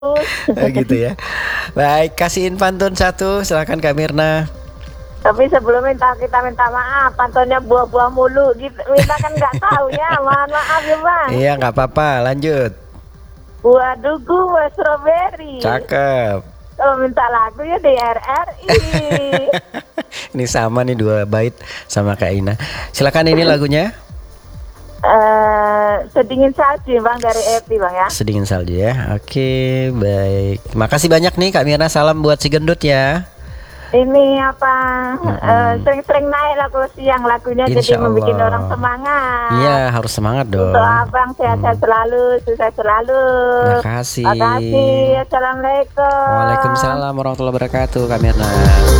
Gitu ya. Baik, kasihin pantun satu, silakan Kak Mirna. Tapi sebelum kita minta maaf, pantunnya buah-buah mulu gitu. Kita kan nggak tahu ya, mohon maaf ya bang. Iya, nggak apa-apa, lanjut. Buah duku, buah stroberi. Cakep. Kalau minta lagu ya di RRI. Ini sama nih dua bait sama Kak Ina. Silakan ini lagunya. Sedingin salju bang dari Epi bang ya. Sedingin salju ya. Oke, baik. Makasih banyak nih Kak Mirna. Salam buat si gendut ya. Ini apa sering-sering naik lah kalau siang lagunya Insya jadi membuat Allah. orang semangat. Iya, harus semangat dong. Untuk abang sehat-sehat selalu, sukses selalu. Makasih. Makasih. Assalamualaikum. Waalaikumsalam warahmatullahi wabarakatuh Kak Mirna.